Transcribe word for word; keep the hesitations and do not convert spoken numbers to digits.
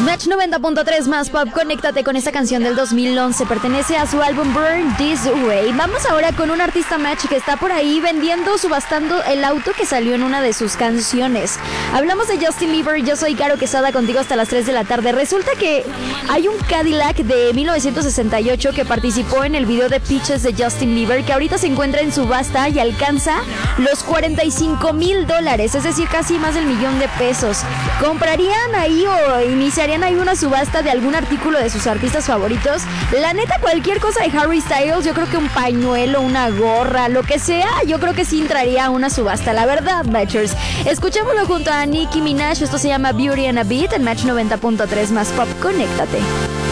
Match noventa punto tres más pop, conéctate con esta canción del dos mil once, pertenece a su álbum Burn This Way. Vamos ahora con un artista Match que está por ahí vendiendo, subastando el auto que salió en una de sus canciones. Hablamos de Justin Bieber, yo soy Caro Quesada contigo hasta las tres de la tarde. Resulta que hay un Cadillac de mil novecientos sesenta y ocho que participó en el video de Peaches de Justin Bieber, que ahorita se encuentra en subasta y alcanza los cuarenta y cinco mil dólares, es decir, casi más del millón de pesos. ¿Comprarían ahí o iniciarían ahí una subasta de algún artículo de sus artistas favoritos? La neta, cualquier cosa de Harry Styles, yo creo que un pañuelo, una gorra, lo que sea, yo creo que sí entraría a una subasta, la verdad, Matchers. Escuchémoslo junto a Nicki Minaj, esto se llama Beauty and a Beat en Match noventa punto tres más pop, conéctate.